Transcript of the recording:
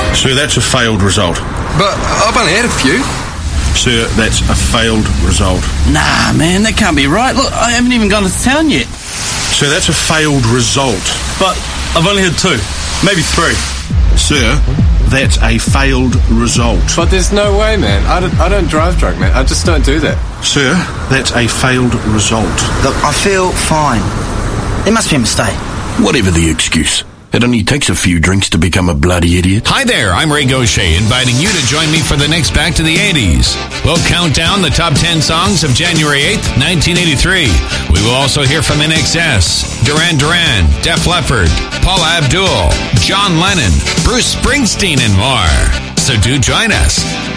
Sir, that's a failed result. But I've only had a few. Sir, that's a failed result. Nah, man, that can't be right. Look, I haven't even gone to town yet. Sir, that's a failed result. But I've only had 2, maybe 3. Sir, that's a failed result. But there's no way, man. I don't drive drunk, man. I just don't do that. Sir, that's a failed result. Look, I feel fine. It must be a mistake. Whatever the excuse. It only takes a few drinks to become a bloody idiot. Hi there, I'm Ray Gaucher, inviting you to join me for the next Back to the 80s. We'll count down the top 10 songs of January 8th, 1983. We will also hear from NXS, Duran Duran, Def Leppard, Paula Abdul, John Lennon, Bruce Springsteen, and more. So do join us.